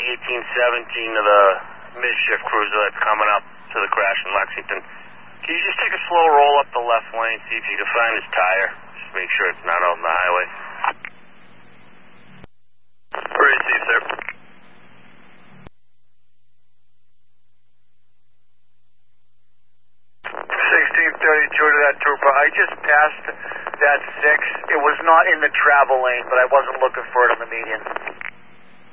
1817 of the midshift cruiser that's coming up to the crash in Lexington. Can you just take a slow roll up the left lane, see if you can find his tire? Just make sure it's not on the highway. Receive, sir. 1632 to that trooper. I just passed that 6. It was not in the travel lane, but I wasn't looking for it on the median.